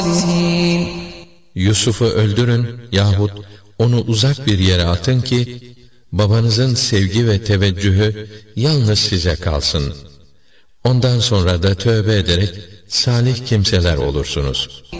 Yusuf'u öldürün yahut onu uzak bir yere atın ki babanızın sevgi ve teveccühü yalnız size kalsın. Ondan sonra da tövbe ederek salih kimseler olursunuz.